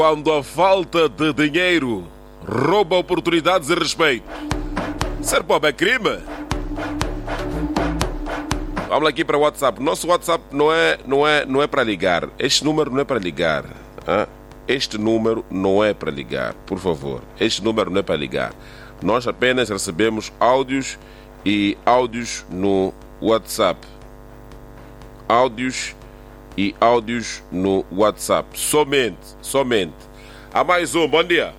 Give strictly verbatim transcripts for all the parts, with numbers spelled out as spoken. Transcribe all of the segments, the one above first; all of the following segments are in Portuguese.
Quando a falta de dinheiro rouba oportunidades e respeito, ser pobre é crime? Vamos aqui para o WhatsApp. Nosso WhatsApp não é, não é, não é para ligar. Este número não é para ligar. Hein? Este número não é para ligar, por favor. Este número não é para ligar. Nós apenas recebemos áudios e áudios no WhatsApp. Áudios e áudios no WhatsApp. Somente, somente. Há mais um. Bom dia.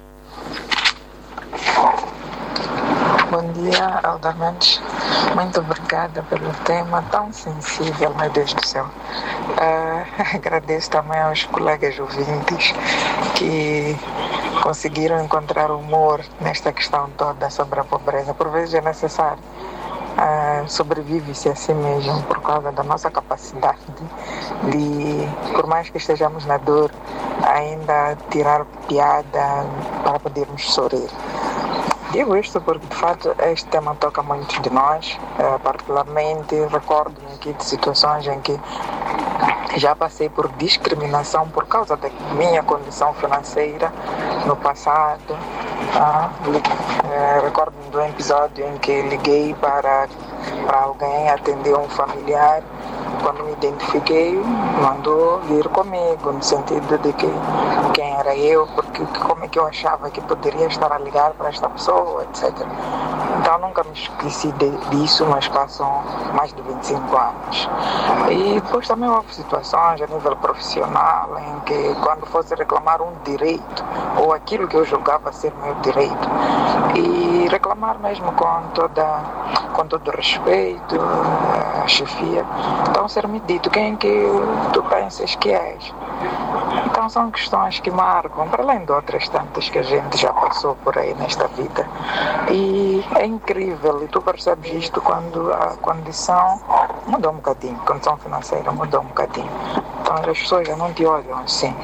Bom dia, Alda Mendes. Muito obrigada pelo tema tão sensível, meu Deus do céu. Uh, agradeço também aos colegas ouvintes que conseguiram encontrar humor nesta questão toda sobre a pobreza. Por vezes é necessário. Uh, sobrevive-se a si mesmo por causa da nossa capacidade de, de, por mais que estejamos na dor, ainda tirar piada para podermos sorrir. Digo isto porque, de fato, este tema toca a muitos de nós. Uh, particularmente, recordo-me aqui de situações em que já passei por discriminação por causa da minha condição financeira no passado. Uh, uh, recordo-me de um episódio em que liguei para, para alguém atender um familiar. Quando me identifiquei, mandou vir comigo, no sentido de que quem era eu, porque como é que eu achava que poderia estar a ligar para esta pessoa, etcétera. Então nunca me esqueci de, disso, mas passam mais de vinte e cinco anos. E depois também houve situações a nível profissional em que quando fosse reclamar um direito, ou aquilo que eu julgava ser meu direito, e reclamar mesmo com, toda, com todo respeito, a chefia, então ser-me dito quem que tu pensas que és. Então são questões que marcam, para além de outras tantas que a gente já passou por aí nesta vida. E é incrível, e tu percebes isto quando a condição mudou um bocadinho, a condição financeira mudou um bocadinho. Então as pessoas já não te olham assim.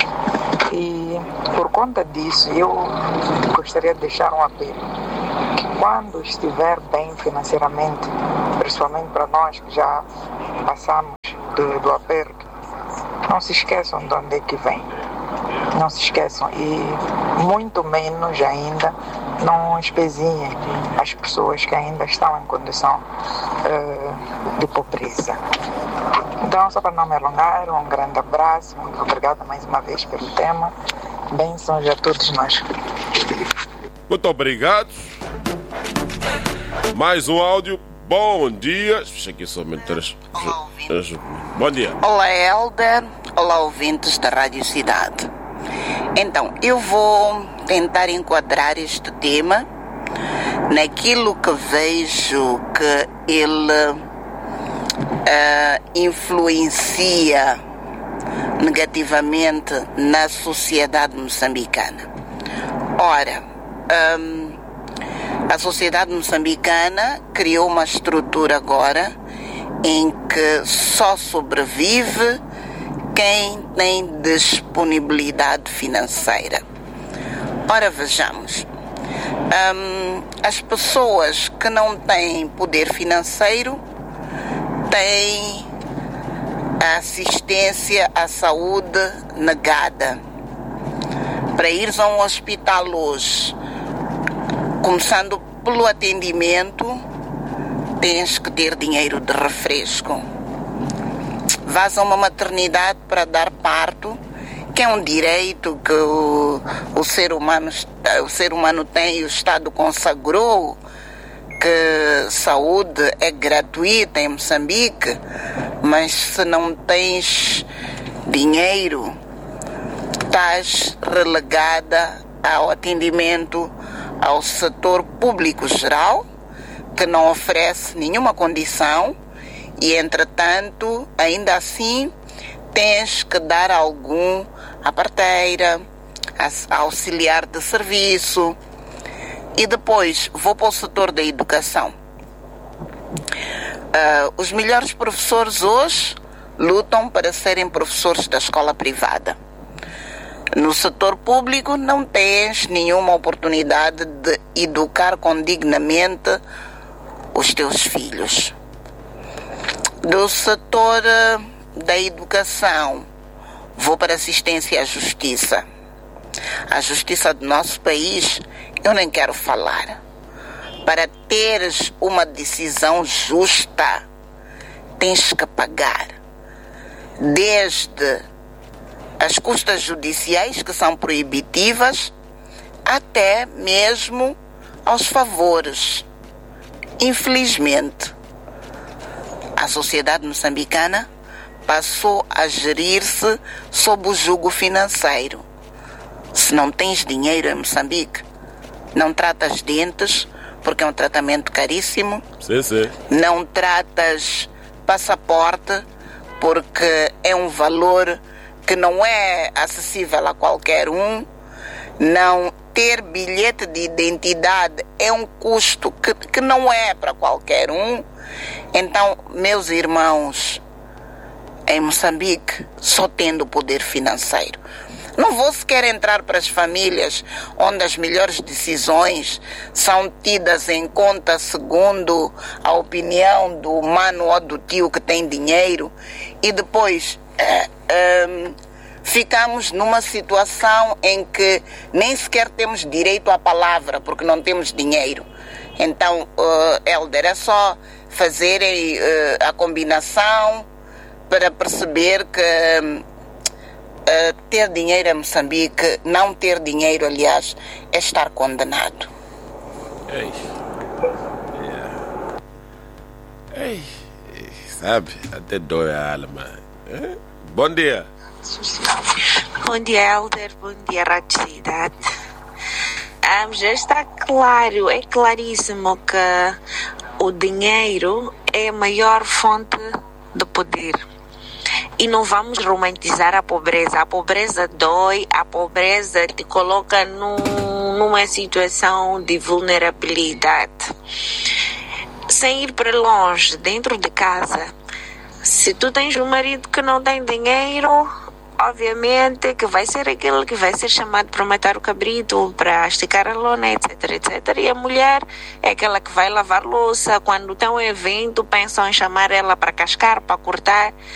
E por conta disso, eu gostaria de deixar um apelo, que quando estiver bem financeiramente, principalmente para nós que já passamos do, do aperto, não se esqueçam de onde é que vem. Não se esqueçam. E muito menos ainda não espezinhem as pessoas que ainda estão em condição uh, de pobreza. Então, só para não me alongar, um grande abraço, muito obrigada mais uma vez pelo tema. Bênçãos a todos nós. Muito obrigado. Mais um áudio. Bom dia. Deixa aqui somente as... Olá, ouvintes. Bom dia. Olá, Helder. Olá, ouvintes da Rádio Cidade. Então, eu vou tentar enquadrar este tema naquilo que vejo que ele uh, influencia negativamente na sociedade moçambicana. Ora, um, a sociedade moçambicana criou uma estrutura agora em que só sobrevive quem tem disponibilidade financeira. Ora, vejamos. Um, as pessoas que não têm poder financeiro têm a assistência à saúde negada. Para ires a um hospital hoje, começando pelo atendimento, tens que ter dinheiro de refresco. Vás a uma maternidade para dar parto, que é um direito que o, o, ser humano, o ser humano tem e o Estado consagrou, que saúde é gratuita em Moçambique, mas se não tens dinheiro, estás relegada ao atendimento ao setor público geral, que não oferece nenhuma condição e, entretanto, ainda assim, tens que dar algum à parteira, a auxiliar de serviço. E depois vou para o setor da educação. Uh, os melhores professores hoje lutam para serem professores da escola privada. No setor público não tens nenhuma oportunidade de educar condignamente os teus filhos. Do setor uh, da educação, vou para a assistência à justiça. A justiça do nosso país, eu nem quero falar. Para teres uma decisão justa, tens que pagar. Desde as custas judiciais, que são proibitivas, até mesmo aos favores. Infelizmente, a sociedade moçambicana passou a gerir-se sob o jugo financeiro. Se não tens dinheiro em Moçambique, não tratas dentes, porque é um tratamento caríssimo. Sim, sim. Não tratas passaporte, porque é um valor que não é acessível a qualquer um. Não ter bilhete de identidade é um custo que, que não é para qualquer um. Então, meus irmãos, em Moçambique, só tendo poder financeiro. Não vou sequer entrar para as famílias onde as melhores decisões são tidas em conta segundo a opinião do mano ou do tio que tem dinheiro, e depois é, é, ficamos numa situação em que nem sequer temos direito à palavra porque não temos dinheiro. Então, uh, Helder, é só fazerem uh, a combinação para perceber que uh, ter dinheiro em Moçambique, não ter dinheiro, aliás, é estar condenado. Ei. Yeah. Ei. Sabe, até dói a alma. É? Bom dia. Bom dia, Helder. Bom dia, Rádio Cidade. Um, já está claro, é claríssimo que o dinheiro é a maior fonte de poder. E não vamos romantizar a pobreza. A pobreza dói, a pobreza te coloca num, numa situação de vulnerabilidade. Sem ir para longe, dentro de casa, se tu tens um marido que não tem dinheiro, obviamente que vai ser aquele que vai ser chamado para matar o cabrito, para esticar a lona, etc, etcétera. E a mulher é aquela que vai lavar louça. Quando tem um evento, pensam em chamar ela para cascar, para cortar.